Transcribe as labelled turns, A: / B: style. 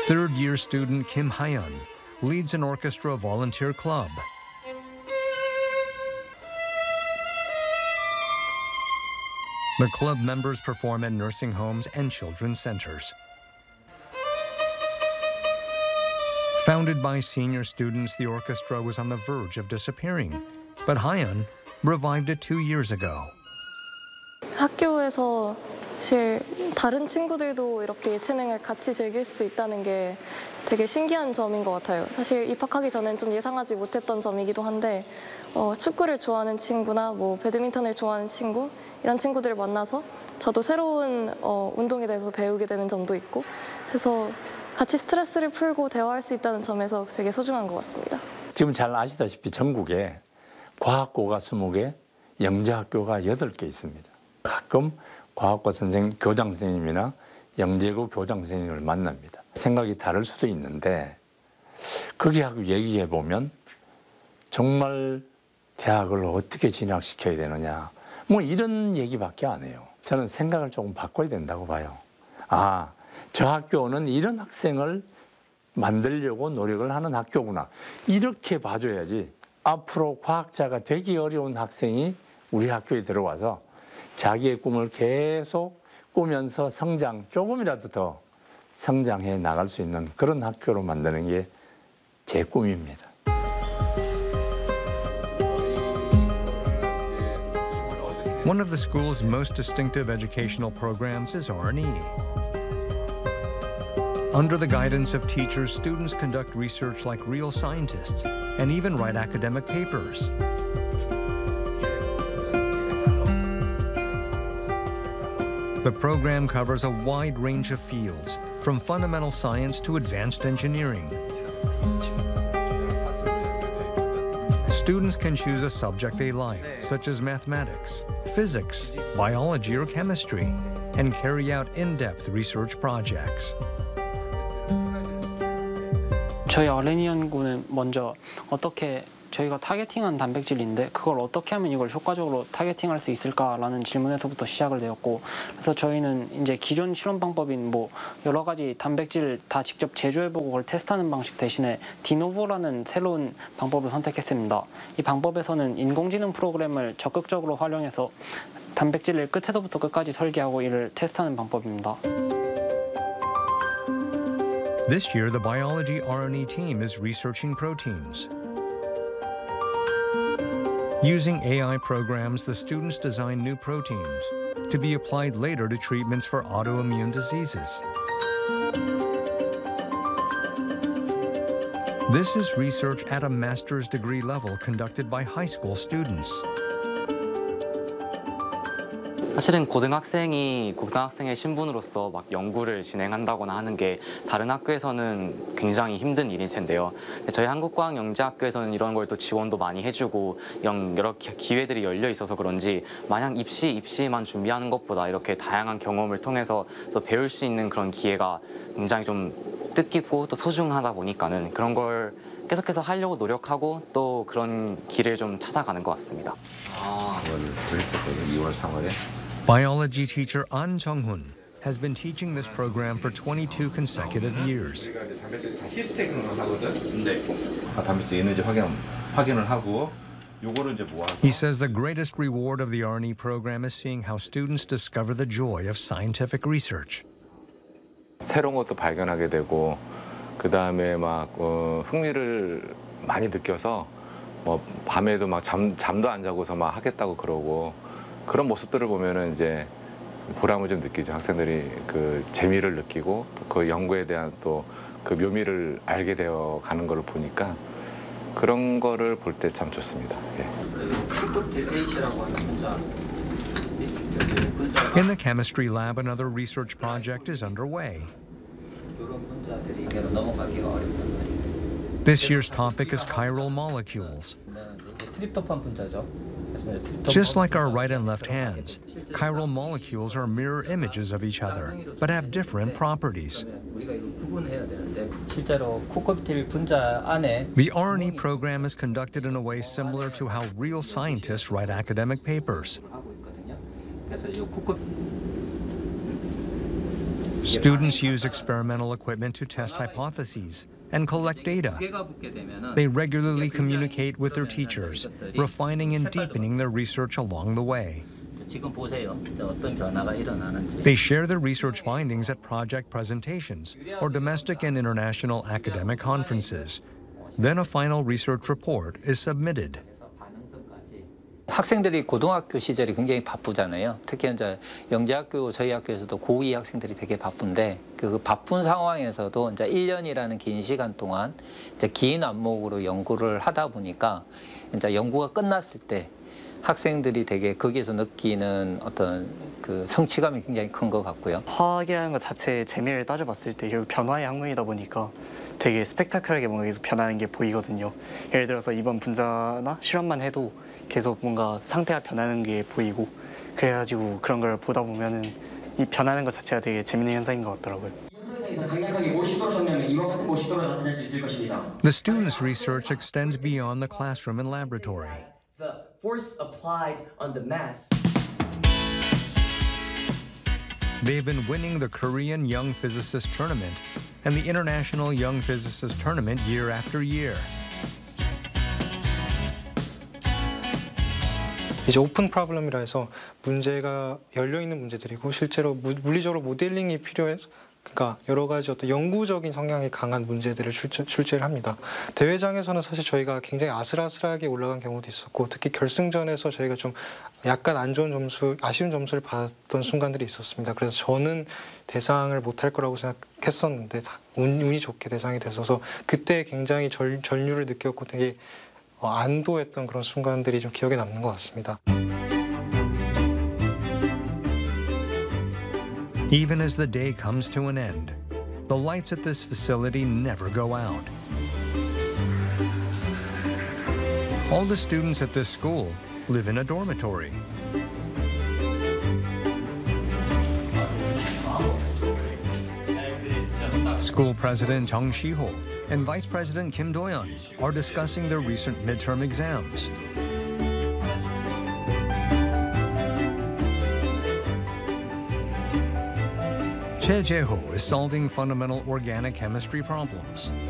A: Third-year student Kim Haeun leads an orchestra volunteer club. The club members perform at nursing homes and children's centers. Founded by senior students, the orchestra was on the verge of disappearing, but Haeun revived it 2 years ago.
B: 학교에서 사실 다른 친구들도 이렇게 예체능을 같이 즐길 수 있다는 게 되게 신기한 점인 것 같아요. 사실 입학하기 전엔 좀 예상하지 못했던 점이기도 한데 축구를 좋아하는 친구나 배드민턴을 좋아하는 친구 이런 친구들을 만나서 저도 새로운 운동에 대해서 배우게 되는 점도 있고 그래서 같이 스트레스를 풀고 대화할 수 있다는 점에서 되게 소중한 것 같습니다.
C: 지금 잘 아시다시피 전국에 과학고가 20개, 영재학교가 8개 있습니다. 가끔 과학고 선생님, 교장 선생님이나 영재고 교장 선생님을 만납니다. 생각이 다를 수도 있는데 거기하고 얘기해 보면 정말 대학을 어떻게 진학시켜야 되느냐 이런 얘기밖에 안 해요. 저는 생각을 조금 바꿔야 된다고 봐요. 저 학교는 이런 학생을 만들려고 노력을 하는 학교구나. 이렇게 봐줘야지 앞으로 과학자가 되기 어려운 학생이 우리 학교에 들어와서 자기의 꿈을 계속 꾸면서 조금이라도 더 성장해 나갈 수 있는 그런 학교로 만드는 게 제 꿈입니다.
A: One of the school's most distinctive educational programs is R&E. Under the guidance of teachers, students conduct research like real scientists and even write academic papers. The program covers a wide range of fields, from fundamental science to advanced engineering. Students can choose a subject they like, such as mathematics, physics, biology, or chemistry, and carry out in-depth research projects.
D: 저희 R&E 연구는 먼저 저희가 타겟팅한 단백질인데 그걸 어떻게 하면 이걸 효과적으로 타겟팅할 수 있을까라는 질문에서부터 시작을 되었고 그래서 저희는 이제 기존 실험 방법인 여러 가지 단백질 다 직접 제조해보고 그걸 테스트하는 방식 대신에 디노보라는 새로운 방법을 선택했습니다. 이 방법에서는 인공지능 프로그램을 적극적으로 활용해서 단백질을 끝에서부터 끝까지 설계하고 이를 테스트하는 방법입니다.
A: This year, the biology R&E team is researching proteins. Using AI programs, the students design new proteins to be applied later to treatments for autoimmune diseases. This is research at a master's degree level conducted by high school students.
E: 사실은 고등학생의 신분으로서 연구를 진행한다거나 하는 게 다른 학교에서는 굉장히 힘든 일일 텐데요. 저희 한국과학영재학교에서는 이런 걸 또 지원도 많이 해주고 여러 기회들이 열려 있어서 그런지 마냥 입시만 준비하는 것보다 이렇게 다양한 경험을 통해서 또 배울 수 있는 그런 기회가 굉장히 좀 뜻깊고 또 소중하다 보니까는 그런 걸 계속해서 하려고 노력하고 또 그런 길을 좀 찾아가는 것 같습니다.
F: 저 했었거든요. 2월, 3월에.
A: Biology teacher An Jung-hoon has been teaching this program for 22 consecutive years.
F: 히스테크를 하거든. 네. 단백질 있는지 확인을 하고 요거를 이제 모아서.
A: He says the greatest reward of the R&E program is seeing how students discover the joy of scientific research.
F: 새로운 것도 발견하게 되고 그다음에 흥미를 많이 느껴서 밤에도 잠도 안 자고서 하겠다고 그러고 그런 모습들을 보면은 이제 보람을 좀 느끼죠. 학생들이 그 재미를 느끼고 그 연구에 대한 또 그 묘미를 알게 되어 가는 걸 보니까 그런 거를 볼 때 참 좋습니다.
A: In the chemistry lab, another research project is underway. This year's topic is chiral molecules. Just like our right and left hands, chiral molecules are mirror images of each other, but have different properties. The R&E program is conducted in a way similar to how real scientists write academic papers. Students use experimental equipment to test hypotheses and collect data. They regularly communicate with their teachers, refining and deepening their research along the way. They share their research findings at project presentations or domestic and international academic conferences. Then a final research report is submitted.
G: 학생들이 고등학교 시절이 굉장히 바쁘잖아요. 특히 이제 영재학교 저희 학교에서도 고2 학생들이 되게 바쁜데 그 바쁜 상황에서도 이제 1년이라는 긴 시간 동안 이제 긴 안목으로 연구를 하다 보니까 이제 연구가 끝났을 때 학생들이 되게 거기에서 느끼는 어떤 그 성취감이 굉장히 큰 것 같고요.
D: 화학이라는 것 자체의 재미를 따져봤을 때 결국 변화의 학문이다 보니까 되게 스펙타클하게 뭔가 계속 변하는 게 보이거든요. 예를 들어서 이번 분자나 실험만 해도 계속 뭔가 상태가 변하는 게 보이고 그래가지고 그런 걸 보다 보면은 이 변하는 것 자체가 되게 재밌는 현상인 것 같더라고요.
A: The students' research extends beyond the classroom and laboratory.
H: The force applied on the mass.
A: They've been winning the Korean Young Physicist Tournament and the International Young Physicist Tournament year after year.
I: 이제 오픈 프로블럼이라 해서 문제가 열려 있는 문제들이고 실제로 물리적으로 모델링이 필요해서 그러니까 여러 가지 어떤 연구적인 성향이 강한 문제들을 출제를 합니다. 대회장에서는 사실 저희가 굉장히 아슬아슬하게 올라간 경우도 있었고 특히 결승전에서 저희가 좀 약간 안 좋은 점수, 아쉬운 점수를 받았던 순간들이 있었습니다. 그래서 저는 대상을 못할 거라고 생각했었는데 운이 좋게 대상이 됐어서 그때 굉장히 전율을 느꼈고 되게 안도했던 그런 순간들이 좀 기억에 남는 것 같습니다.
A: Even as the day comes to an end, the lights at this facility never go out. All the students at this school live in a dormitory. School President Jung Si-ho and Vice President Kim Do-yeon are discussing their recent midterm exams. Choi Jae-ho is solving fundamental organic chemistry problems.